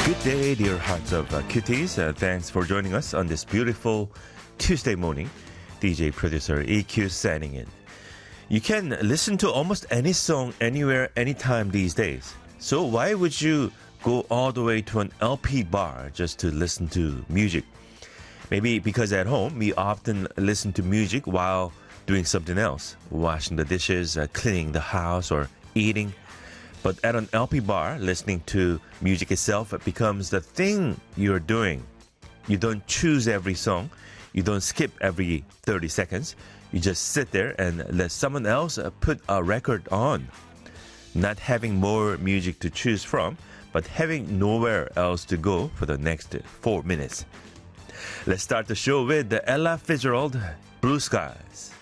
Good day, dear hearts of cuties. Thanks for joining us on this beautiful Tuesday morning. DJ producer EQ signing in. You can listen to almost any song anywhere, anytime these days. So why would you go all the way to an LP bar just to listen to music? Maybe because at home we often listen to music while doing something else, washing the dishes, cleaning the house, or eating. But at an LP bar, listening to music itself becomes the thing you're doing. You don't choose every song. You don't skip every 30 seconds. You just sit there and let someone else put a record on. Not having more music to choose from, but having nowhere else to go for the next 4 minutes. Let's start the show with Ella Fitzgerald, Blue Skies.